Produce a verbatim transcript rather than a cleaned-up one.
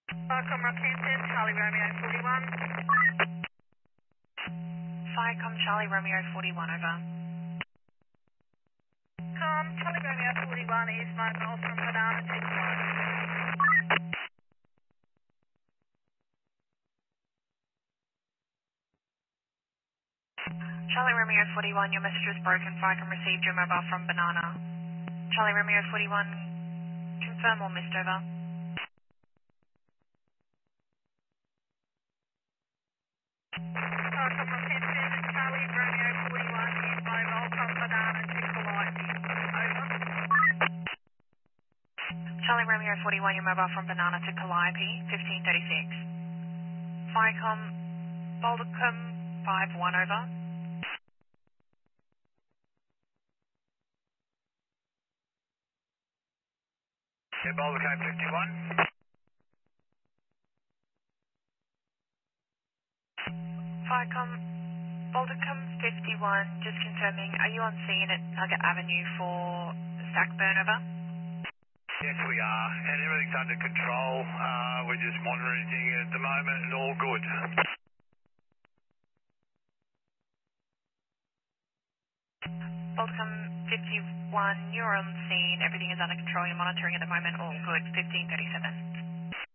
Welcome, Rockhampton, Charlie Romeo forty-one. Firecom Charlie Romeo forty-one, over. Com, Charlie Romeo forty-one is mobile from Banana to Clyde. Charlie Romeo forty-one, your message was broken. Firecom received your mobile from Banana. Charlie Romeo forty-one, confirm or missed, over. Welcome, Rockhampton, Charlie Romeo forty-one is mobile from Banana to Clyde. Over. Charlie Romeo forty-one, your mobile from Banana to Calliope, fifteen thirty-six. Firecom Bouldercombe five one, over. Yeah, Bouldercombe fifty-one. Firecom Bouldercombe fifty-one, just confirming, are you on scene at Nugget Avenue for Stackburn, over? Yes, we are, and everything's under control. Uh, we're just monitoring it at the moment, and all good. Bouldercombe fifty-one, you're on scene, everything is under control, you're monitoring at the moment, all good, fifteen thirty-seven.